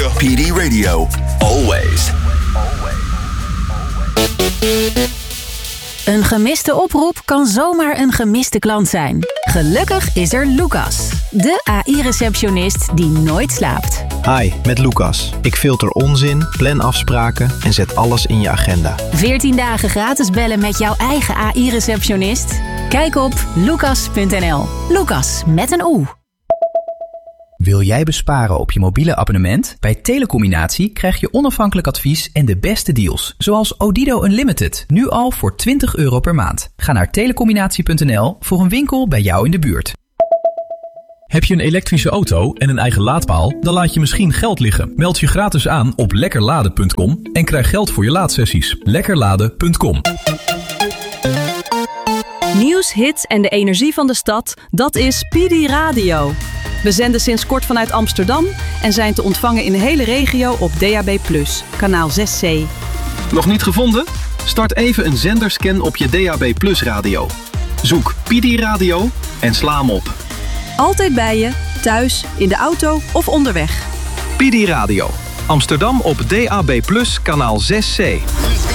PD Radio. Always. Een gemiste oproep kan zomaar een gemiste klant zijn. Gelukkig is er Lucas, de AI-receptionist die nooit slaapt. Hi, met Lucas. Ik filter onzin, plan afspraken en zet alles in je agenda. 14 dagen gratis bellen met jouw eigen AI-receptionist? Kijk op lucas.nl. Lucas met een O. Wil jij besparen op je mobiele abonnement? Bij Telecombinatie krijg je onafhankelijk advies en de beste deals. Zoals Odido Unlimited, nu al voor €20 per maand. Ga naar telecombinatie.nl voor een winkel bij jou in de buurt. Heb je een elektrische auto en een eigen laadpaal? Dan laat je misschien geld liggen. Meld je gratis aan op lekkerladen.com en krijg geld voor je laadsessies. Lekkerladen.com. Nieuws, hits en de energie van de stad, dat is PD Radio. We zenden sinds kort vanuit Amsterdam en zijn te ontvangen in de hele regio op DAB+, kanaal 6C. Nog niet gevonden? Start even een zenderscan op je DAB+ radio. Zoek PD Radio en sla hem op. Altijd bij je, thuis, in de auto of onderweg. PD Radio. Amsterdam op DAB+, kanaal 6C.